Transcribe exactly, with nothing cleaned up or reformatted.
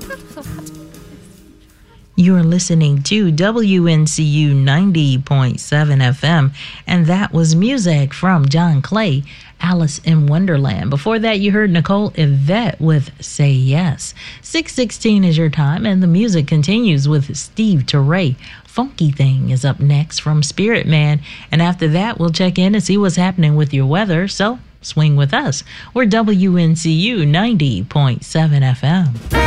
You're listening to W N C U ninety point seven F M, and that was music from John Clay, Alice in Wonderland. Before that, you heard Nicole Yvette with Say Yes. six sixteen is your time, and the music continues with Steve Teray. Funky Thing is up next from Spirit Man, and after that, we'll check in and see what's happening with your weather, so swing with us. We're W N C U ninety point seven F M.